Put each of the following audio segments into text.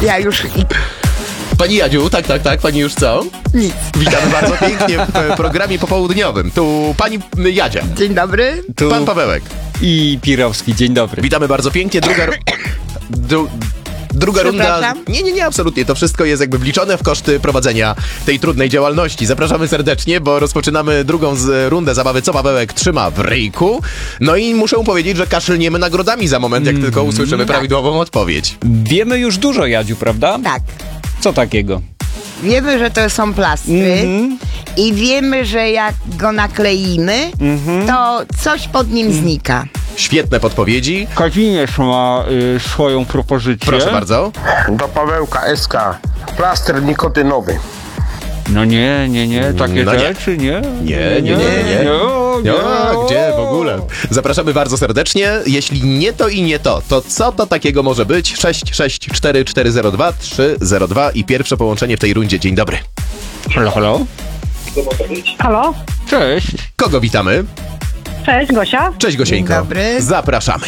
Ja już... Pani Jadziu, tak, pani już co? Nic. Witamy bardzo pięknie w programie popołudniowym. Tu pani Jadzia. Dzień dobry. Tu Pan Pawełek. i Pirowski, dzień dobry. Witamy bardzo pięknie. Druga runda. Przepraszam? Nie, absolutnie. To wszystko jest jakby wliczone w koszty prowadzenia tej trudnej działalności. Zapraszamy serdecznie, bo rozpoczynamy drugą rundę zabawy Co Pawełek trzyma w ryjku. No i muszę powiedzieć, że kaszlniemy nagrodami za moment, jak tylko usłyszymy prawidłową odpowiedź. Wiemy już dużo, Jadziu, prawda? Tak. Co takiego? Wiemy, że to są plastry i wiemy, że jak go nakleimy, to coś pod nim znika. Świetne podpowiedzi. Kazimierz ma swoją propozycję. Proszę bardzo. Do Pawełka SK. Plaster nikotynowy. No nie, takie No nie. rzeczy, nie. Nie. Gdzie w ogóle? Zapraszamy bardzo serdecznie. Jeśli nie to i nie to, to co to takiego może być? 664 302 i pierwsze połączenie w tej rundzie. Dzień dobry. Halo? Halo? Cześć. Kogo witamy? Cześć, Gosia. Cześć Gosieńko. Dzień dobry. Zapraszamy.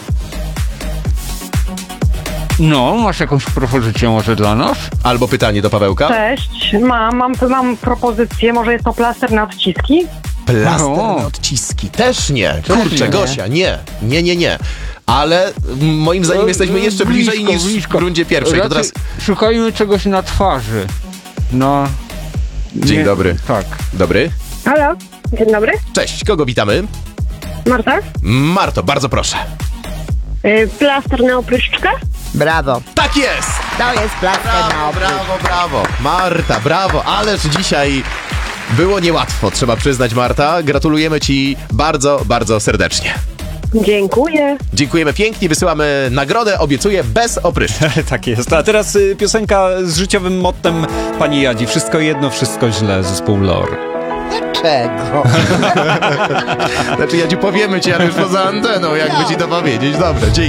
No, masz jakąś propozycję może dla nas? Albo pytanie do Pawełka. Cześć. Mam propozycję, może jest to plaster na odciski? Plaster O. na odciski. Też nie. Kurczę, nie. Gosia, nie. Ale moim zdaniem jesteśmy jeszcze bliżej niż w rundzie pierwszej. To teraz... Szukajmy czegoś na twarzy. No. Dzień nie- dobry. Tak. Dobry. Halo? Dzień dobry. Cześć, kogo witamy? Marta? Marto, bardzo proszę. Plaster na opryszczkę? Brawo. Tak jest! To jest plaster na opryszczkę. Brawo. Marta, brawo. Ależ dzisiaj było niełatwo, trzeba przyznać, Marta. Gratulujemy ci bardzo, bardzo serdecznie. Dziękuję. Dziękujemy pięknie, wysyłamy nagrodę, obiecuję, bez opryszczki. Tak jest. A teraz piosenka z życiowym mottem pani Jadzi. Wszystko jedno, wszystko źle. Zespół Lore. Czego? Znaczy, ja ci powiemy ci, ale już poza anteną, jakby ci to powiedzieć. Dobrze, dzięki.